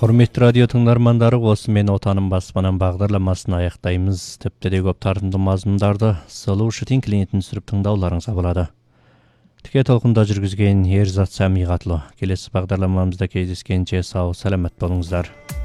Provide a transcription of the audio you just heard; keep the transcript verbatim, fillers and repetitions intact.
Құрметті радио тыңдармандары, осымен отаным баспанам бағдарламасын аяқтаймыз. Тіпті де көп тартымды мазмұндарды сылу шытин клиентін сүріп тыңдауларыңызға болады. Тіке толқында жүргізген Ерзат Сәмиғатлы. Келесі бағдарламамызда кездескенше сау, сәлемет болыңыздар.